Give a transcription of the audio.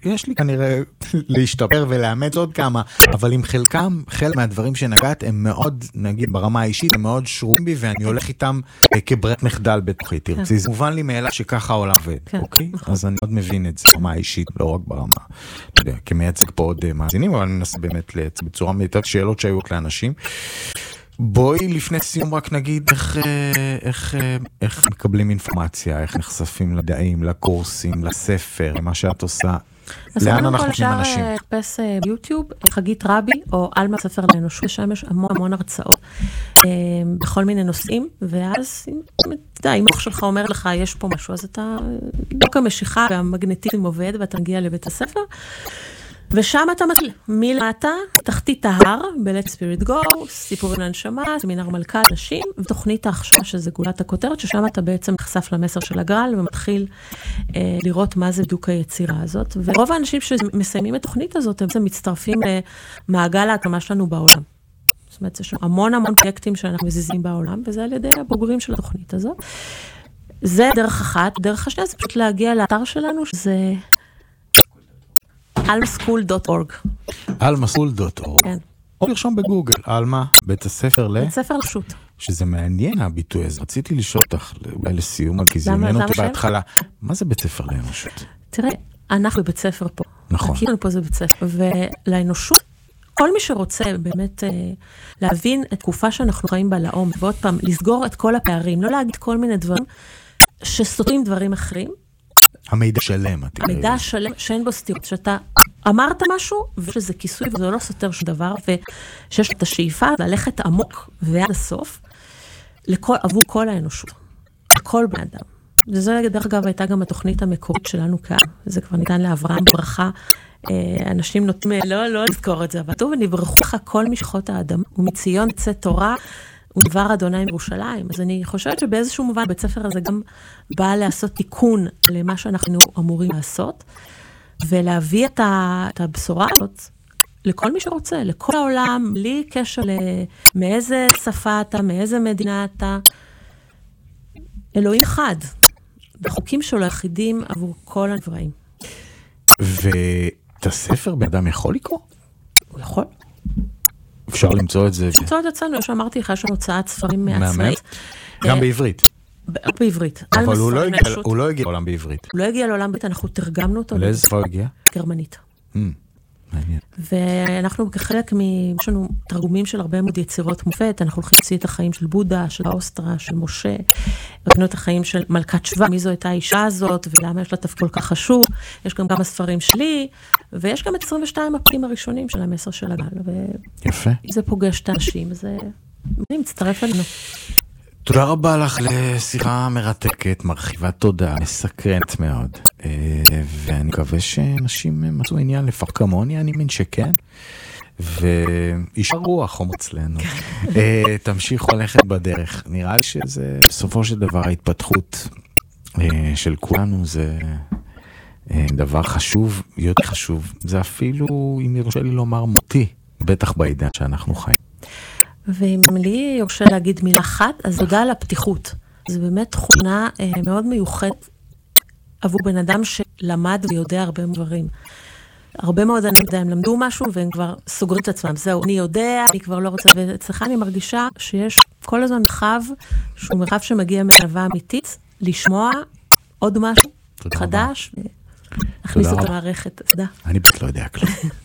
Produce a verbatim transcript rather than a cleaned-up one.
יש לי כנראה להשתפר ולאמץ עוד כמה, אבל עם חלקם, חלק מהדברים שנגעת הם מאוד, נגיד ברמה האישית, הם מאוד שרויים בי, ואני הולך איתם כברת מחדל בתוכי, תרצי. זה מובן לי מאלה שככה העולם עובד, אוקיי? אז אני מאוד מבין את זה, ברמה האישית, לא רק ברמה, אתה יודע, כמייצג פה עוד מאזינים, אבל אני מנסה באמת לייצג בצורה מיטב שאלות שהיו לאנשים. בואי לפני סיום רק נגיד איך, איך, איך מקבלים אינפורמציה, איך נחשפים לדעים, לקורסים, לספר, מה שאת עושה. לאן אנחנו נותנים אנשים? אז אפשר לחפש ביוטיוב, חגית רבי, או אלמה ספר לאנושות, שם יש המון המון הרצאות, בכל מיני נושאים, ואז, אתה יודע, אם אח שלך אומר לך, יש פה משהו, אז אתה, דוק המשיכה והמגנטיזם עובד, ואתה מגיע לבית הספר, ושם אתה מתחיל, מלמטה, תחתית ההר, ב-Let Spirit Go, סיפורים להנשמה, סמינר מלכת נשים, ותוכנית ההכשרה, שזה גולת הכותרת, ששם אתה בעצם נחשף למסר של הגרל, ומתחיל אה, לראות מה זה בדיוק היצירה הזאת. ורוב האנשים שמסיימים את התוכנית הזאת, הם בעצם מצטרפים למעגל ההקמה שלנו בעולם. זאת אומרת, יש המון המון פרויקטים שאנחנו מזיזים בעולם, וזה על ידי הבוגרים של התוכנית הזאת. זה דרך אחת. דרך השנייה, זה פשוט להגיע לאתר שלנו, שזה אלמה סקול דוט אורג. אלמה סקול דוט אורג. כן. או לרשום בגוגל, אלמה, בית הספר ל... בית ספר לשוט. שזה מעניין הביטוי הזה. רציתי לשאול אותך, אולי לסיום, כי זה עניין אותי בהתחלה. מה זה בית ספר לאנושות? תראה, אנחנו בבית ספר פה. נכון. כאילו פה זה בית ספר. ולאנושות, כל מי שרוצה באמת להבין את תקופה שאנחנו חיים בה לעום, ועוד פעם, לסגור את כל הפערים, לא להגיד כל מיני דברים שסותרים דברים אחרים, המידע שלם. המידע שלם, שאין בו סתירות, שאתה אמרת משהו, ושזה כיסוי, וזה לא סותר שום דבר, ושיש את השאיפה, ללכת עמוק ועד הסוף, לכל, עבור כל האנושות, לכל בני אדם. וזה, דרך אגב, הייתה גם התוכנית המקורית שלנו כאן, זה כבר ניתן לאברהם ברכה, אנשים נותנים, לא, לא לזכור את זה, אבל טוב, ונברכו לך כל משחות האדם, ומציון צא תורה, ודבר אדוני מירושלים. אז אני חושבת שבאיזשהו מובן, בית ספר הזה גם בא לעשות תיקון למה שאנחנו אמורים לעשות, ולהביא את, ה, את הבשורה הזאת לכל מי שרוצה, לכל העולם, בלי קשר מאיזה שפה אתה, מאיזה מדינה אתה. אלוהים אחד, בחוקים שלו אחידים עבור כל הדברים. ואת הספר בן אדם יכול לקרוא? הוא יכול. אפשר למצוא את זה? למצוא את עצמנו, שאמרתי לך, יש לנו הוצאת ספרים מעצמאית. גם בעברית? בעברית. אבל הוא לא הגיע לעולם בעברית. הוא לא הגיע לעולם בעברית, אנחנו תרגמנו אותו. לאיזה שפה הוא הגיע? גרמנית. מעניין. ואנחנו כחלק מ... יש לנו תרגומים של הרבה מאוד יצירות מופת, אנחנו הולכים להוציא את החיים של בודה, של האוסטרה, של משה, ראינו את החיים של מלכת שבא, מי זו הייתה האישה הזאת, ולמה יש לה תפקיד כל כך חשוב, יש גם כמה ספרים שלי, ויש גם את עשרים ושתיים הפרקים הראשונים של המסר של הגל. יפה. זה פוגש את האנשים, זה... אני מצטרף אלינו. תודה רבה לך לשיחה מרתקת, מרחיבת תודה, מסקרנת מאוד. ואני מקווה שאנשים מצאו עניין לפחות כמוני, אני מבין שכן. ואיש הרוח אומר אצלנו. תמשיכו ללכת בדרך. נראה לי שזה בסופו של דבר ההתפתחות של כולנו זה דבר חשוב, יותר חשוב. זה אפילו, אם ירשה לי לומר, מותי, בטח בעידן שאנחנו חיים. ואם לי יורשה להגיד מילה אחת, אז תודה על הפתיחות. זו באמת תכונה מאוד מיוחדת עבור בן אדם שלמד ויודע הרבה דברים. הרבה מאוד אנשים למדו משהו והם כבר סוגרים את עצמם. זהו, אני יודע, אני כבר לא רוצה, ואצלך אני מרגישה שיש כל הזמן מרחב, שהוא מרחב שמגיע מענווה אמיתית, לשמוע עוד משהו חדש, להכניס אותו למערכת. תודה. אני פשוט לא יודע כלום.